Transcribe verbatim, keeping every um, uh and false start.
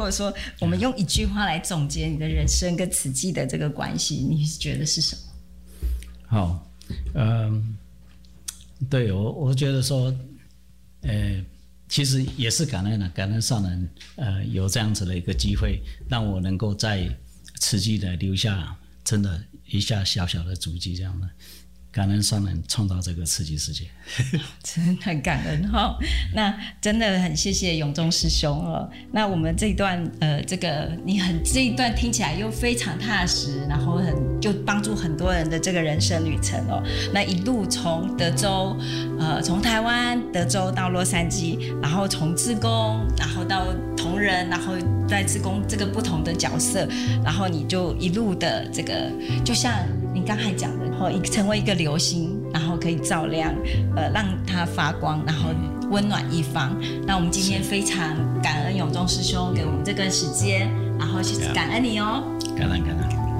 果说我们用一句话来总结你的人生跟慈济的这个关系，你觉得是什么？ 好，嗯，对我我觉得说，呃，其实也是感恩的，感恩上人，呃，有这样子的一个机会，让我能够在慈济的留下真的一下小小的足迹，这样的。感恩上人创造这个慈济世界， 真的很感恩哈、哦。那真的很谢谢永忠师兄哦。那我们这一段呃，这个你很这一段听起来又非常踏实，然后很就帮助很多人的这个人生旅程哦。那一路从德州，呃，从台湾德州到洛杉矶，然后从志工，然后到同仁，然后在志工这个不同的角色，然后你就一路的这个，就像你刚才讲的，然后成为一个流星，然后可以照亮，呃，让它发光，然后温暖一方。那我们今天非常感恩永忠师兄给我们这个时间，然后感恩你哦， 感恩感恩。